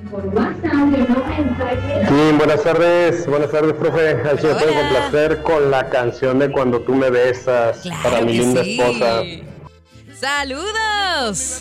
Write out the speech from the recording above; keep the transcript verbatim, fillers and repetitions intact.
Sí, buenas tardes, buenas tardes, profe. A ver si me pueden complacer con la canción de Cuando tú me besas, Claro para mi que linda sí. esposa. ¡Saludos!